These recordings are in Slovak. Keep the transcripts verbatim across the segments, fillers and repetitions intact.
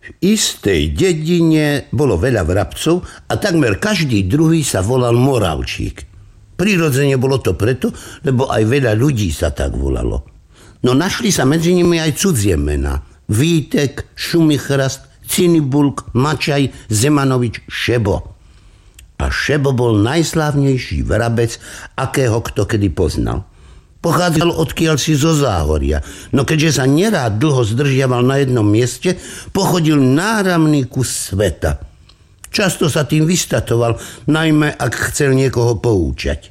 V istej dedine bolo veľa vrabcov a takmer každý druhý sa volal Moravčík. Prirodzene bolo to preto, lebo aj veľa ľudí sa tak volalo. No našli sa medzi nimi aj cudzie mená. Vítek, Šumichrast, Cinibulk, Mačaj, Zemanovič, Šebo. A Šebo bol najslávnejší vrabec, akého kto kedy poznal. Pochádzal odkiaľ si zo Záhoria, no keďže sa nerád dlho zdržiaval na jednom mieste, pochodil náramný kus sveta. Často sa tým vystatoval, najmä ak chcel niekoho poučať.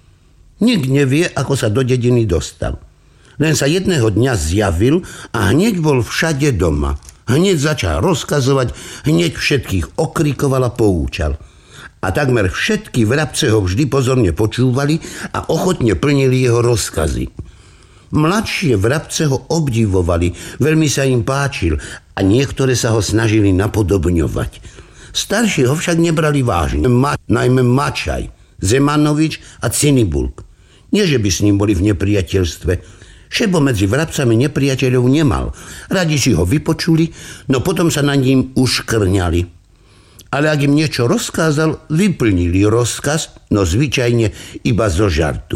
Nik nevie, ako sa do dediny dostal. Len sa jedného dňa zjavil a hneď bol všade doma. Hneď začal rozkazovať, hneď všetkých okrikoval a poučal. A takmer všetky vrabce ho vždy pozorne počúvali a ochotne plnili jeho rozkazy. Mladšie vrabce ho obdivovali, veľmi sa im páčil a niektoré sa ho snažili napodobňovať. Starší ho však nebrali vážne, ma, najmä Mačaj, Zemanovič a Cinibulk. Nie, že by s ním boli v nepriateľstve. Šebo medzi vrabcami nepriateľov nemal. Radi si ho vypočuli, no potom sa na ním uškrňali. Ale ak im niečo rozkázal, vyplnili rozkaz, no zvyčajne iba zo žartu.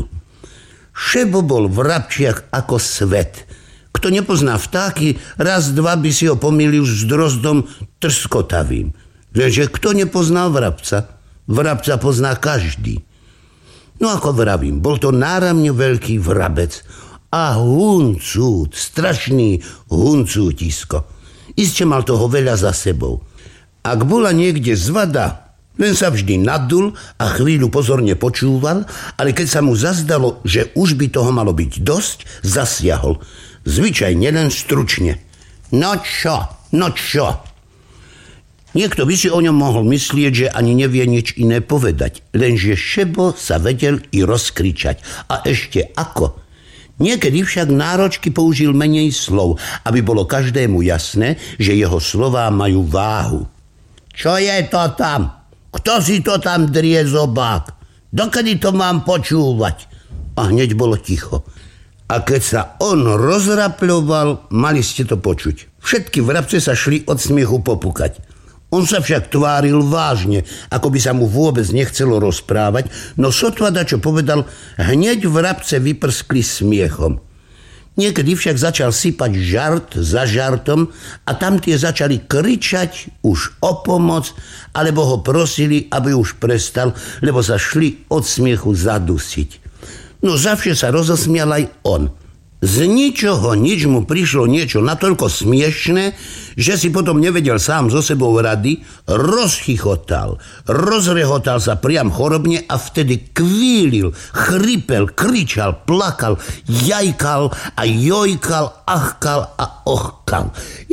Šebo bol vrabčiak ako svet. Kto nepozná vtáky, raz, dva by si ho pomýlil s drozdom trskotavým. Lenže kto nepozná vrabca? Vrabca pozná každý. No ako vravím, bol to náramne veľký vrabec. A huncút, strašný huncútisko. Iste mal toho veľa za sebou. Ak bola niekde zvada, len sa vždy nadul a chvíľu pozorne počúval, ale keď sa mu zazdalo, že už by toho malo byť dosť, zasiahol. Zvyčajne len stručne. No čo, no čo? Niekto by si o ňom mohol myslieť, že ani nevie nič iné povedať, lenže Šebo sa vedel i rozkričať. A ešte ako? Niekedy však náročky použil menej slov, aby bolo každému jasné, že jeho slová majú váhu. Čo je to tam? Kto si to tam drie zobák? Dokedy to mám počúvať? A hneď bolo ticho. A keď sa on rozrapľoval, mali ste to počuť. Všetky vrabce sa šli od smiechu popukať. On sa však tváril vážne, ako by sa mu vôbec nechcelo rozprávať, no sotva dačo povedal, hneď vrabce vyprskli smiechom. Niekedy však začal sypať žart za žartom a tamtie začali kričať už o pomoc, alebo ho prosili, aby už prestal, lebo sa šli od smiechu zadusiť. No zavše sa rozosmial aj on. Z ničoho nič mu prišlo niečo natoľko smiešné, že si potom nevedel sám so sebou rady, rozchichotal, rozrehotal sa priam chorobne a vtedy kvílil, chrypel, kričal, plakal, jajkal a jojkal, achkal a ochkal.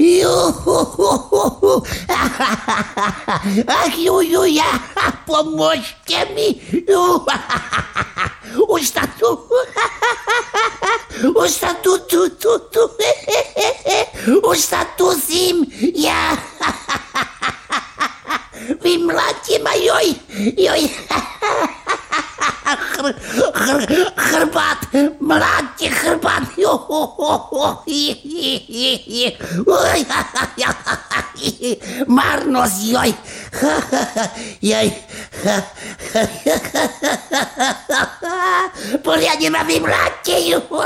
Juhuhuhu, ach juju, ja, pomôžte mi, už sa tu, už sa tu, tu, tu, tu, už sa tu zim, ja, vymláte ma, joj, joj, chr, chr, chrbát, mláte chrbát, marnosť, joj, joj, poriadne ma vymláte,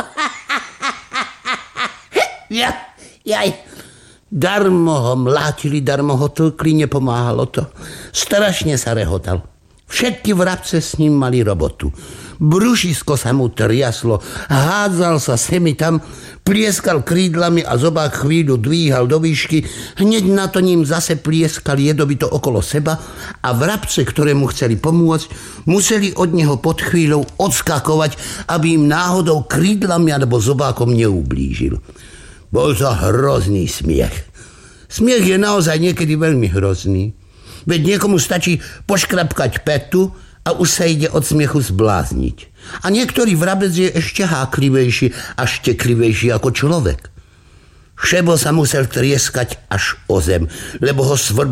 ja, jaj. Darmo ho mlátili, darmo ho tlkli, nepomáhalo to. Strašne sa rehotal. Všetky vrabce s ním mali robotu. Brušisko sa mu triaslo, hádzal sa semi tam, plieskal krídlami a zobák chvíľu dvíhal do výšky, hneď na to ním zase plieskal jedobito okolo seba a vrabce, ktoré mu chceli pomôcť, museli od neho pod chvíľou odskakovať, aby im náhodou krídlami alebo zobákom neublížil. Bol to hrozný smiech. Smiech je naozaj niekedy veľmi hrozný. Veď niekomu stačí poškrapkať petu a už sa ide od smiechu zblázniť. A niektorý vrabec je ešte háklivejší a šteklivejší ako človek. Šebo sa musel trieskať až o zem, lebo ho svrbol